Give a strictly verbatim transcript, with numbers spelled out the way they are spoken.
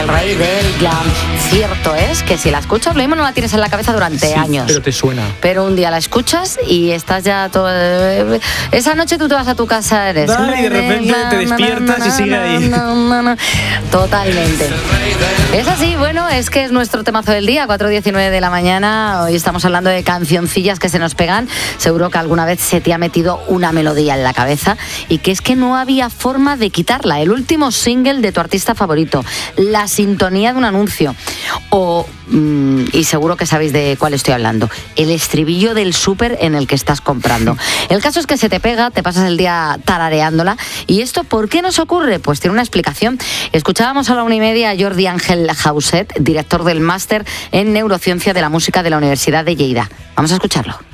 El rey del glam. Cierto es que si la escuchas, lo mismo no la tienes en la cabeza durante sí, años. Pero te suena. Pero un día la escuchas y estás ya todo. Esa noche tú te vas a tu casa, eres. Dale, y de repente te despiertas y sigue ahí. Totalmente. Es así, bueno, es que es nuestro temazo del día, cuatro diecinueve de la mañana. Hoy estamos hablando de cancioncillas que se nos pegan. Seguro que alguna vez se te ha metido una melodía en la cabeza y que es que no había forma de quitarla. El último single de tu artista favorito, la sintonía de un anuncio o, mmm, y seguro que sabéis de cuál estoy hablando, el estribillo del súper en el que estás comprando. El caso es que se te pega, te pasas el día tarareándola. ¿Y esto por qué nos ocurre? Pues tiene una explicación. Escuchábamos a la una y media a Jordi Ángel Jauset, director del máster en Neurociencia de la Música de la Universidad de Lleida. Vamos a escucharlo.